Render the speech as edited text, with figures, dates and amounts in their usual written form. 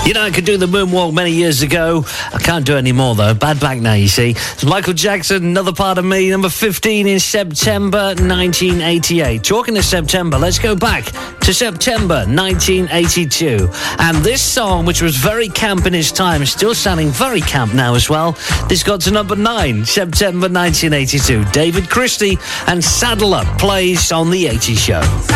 You know, I could do the moonwalk many years ago. I can't do it anymore, though. Bad back now, you see. It's Michael Jackson, Another Part of Me, number 15 in September 1988. Talking of September, let's go back to September 1982. And this song, which was very camp in its time, is still sounding very camp now as well. This got to number 9, September 1982. David Christie and Saddle Up plays on The 80s Show.